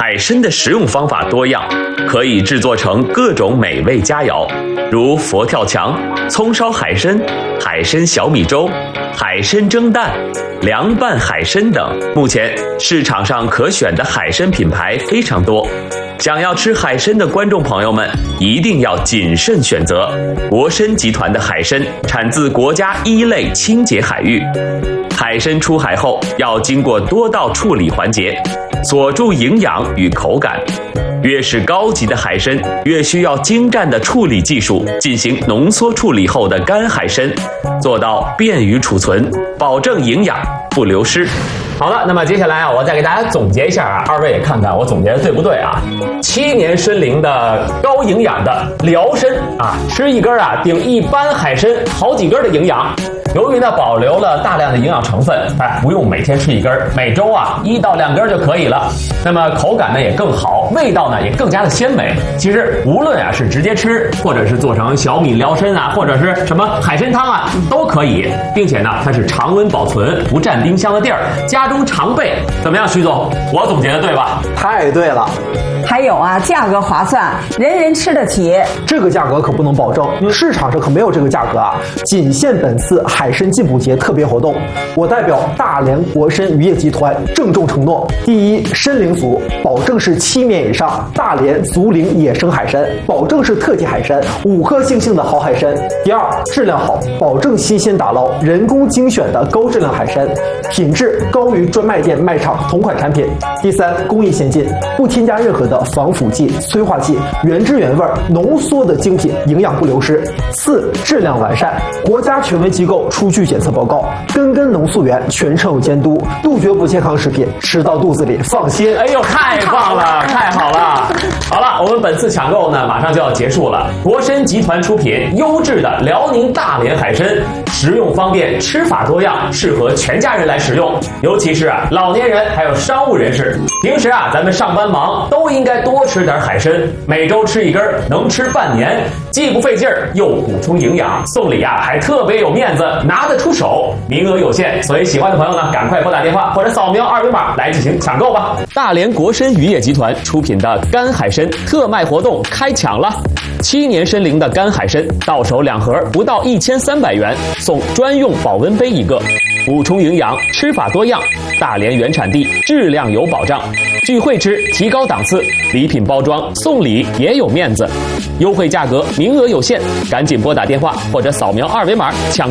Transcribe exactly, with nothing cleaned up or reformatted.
海参的食用方法多样，可以制作成各种美味佳肴，如佛跳墙、葱烧海参、海参小米粥、海参蒸蛋、凉拌海参等。目前市场上可选的海参品牌非常多，想要吃海参的观众朋友们一定要谨慎选择。国参集团的海参产自国家一类清洁海域，海参出海后要经过多道处理环节，锁住营养与口感。越是高级的海参，越需要精湛的处理技术进行浓缩处理后的干海参，做到便于储存，保证营养不流失。 好了，那么接下来啊，我再给大家总结一下啊，二位也看看我总结的对不对啊？七年参龄的高营养的辽参啊，吃一根啊顶一般海参好几根的营养。由于呢保留了大量的营养成分，哎，不用每天吃一根，每周啊一到两根就可以了。那么口感呢也更好，味道呢也更加的鲜美。其实无论啊是直接吃，或者是做成小米辽参啊，或者是什么海参汤啊，都可以，并且呢它是常温保存，不占冰箱的地儿，家中常备。怎么样，徐总？我总结的对吧？ 太对了。 还有啊，价格划算，人人吃得起。 这个价格可不能保证，市场上可没有这个价格啊，仅限本次海参进补节特别活动。我代表大连国参渔业集团郑重承诺：第一，参龄组保证是七年以上大连足龄野生海参，保证是特级海参，五颗星星的好海参；第二，质量好，保证新鲜打捞，人工精选的高质量海参，品质高于专卖店卖场同款产品；第三，工艺先进，不添加任何的防腐剂、催化剂，原汁原味浓缩的精品，营养不流失。四、质量完善，国家权威机构出具检测报告，根根农素源全程有监督，杜绝不健康食品吃到肚子里放心。 哎呦，太棒了，太好了！好了，我们本次抢购呢马上就要结束了。国参集团出品优质的辽宁大连海参，食用方便，吃法多样，适合全家人来食用，尤其是啊老年人还有商务人士。平时啊咱们上班忙，都应该多吃点海参，每周吃一根，能吃半年，既不费劲儿，又补充营养，送礼啊还特别有面子，拿得出手。名额有限，所以喜欢的朋友呢，赶快拨打电话或者扫描二维码来进行抢购吧。大连国参渔业集团出品的干海参特卖活动开抢了，七年参龄的干海参到手两盒，不到一千三百元，送专用保温杯一个。补充营养，吃法多样，大连原产地，质量有保障。聚会吃，提高档次，礼品包装送礼也有面子。优惠价格，名额有限，赶紧拨打电话或者扫描二维码抢。